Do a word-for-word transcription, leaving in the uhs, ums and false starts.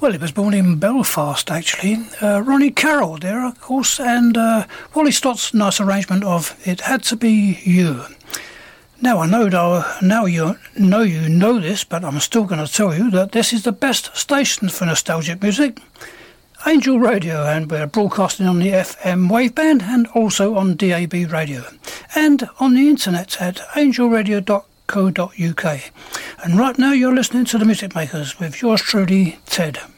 Well, he was born in Belfast, actually. Uh, Ronnie Carroll there, of course, and uh, Wally Stott's nice arrangement of It Had to Be You. Now, I know now you know you know this, but I'm still going to tell you that this is the best station for nostalgic music. Angel Radio, and we're broadcasting on the F M waveband and also on D A B radio and on the internet at angel radio dot co dot uk. And right now you're listening to The Music Makers with yours truly, Ted.